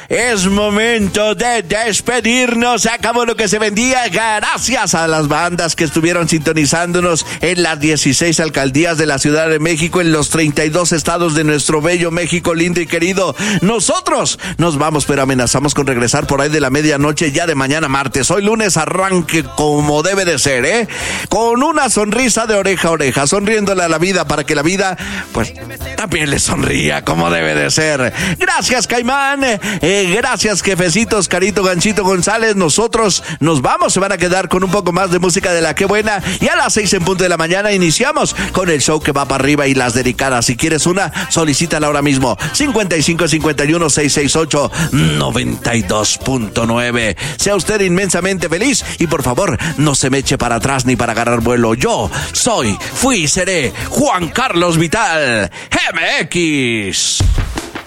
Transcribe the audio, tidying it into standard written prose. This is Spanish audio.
es momento de despedirnos. Se acabó lo que se vendía. Gracias a las bandas que estuvieron sintonizándonos en las 16 alcaldías de la Ciudad de México, en los 32 estados de nuestro bello México lindo y querido. Nosotros nos vamos, pero amenazamos con regresar por ahí de la medianoche ya de mañana martes. Hoy lunes arranque como debe de ser, con una sonrisa de oreja a oreja, sonriéndole a la vida para que la vida, pues, también le sonría como debe de ser. Gracias, Caimán. Gracias, jefecitos, Carito, Ganchito, González. Nosotros nos vamos, se van a quedar con un poco más de música de la que buena. Y a las 6 en punto de la mañana iniciamos con el show que va para arriba y las dedicadas. Si quieres una, solicítala ahora mismo. 5551-668-92.9. Sea usted inmensamente feliz y por favor, no se me eche para atrás ni para agarrar vuelo. Yo soy, fui y seré Juan Carlos Vital, MX.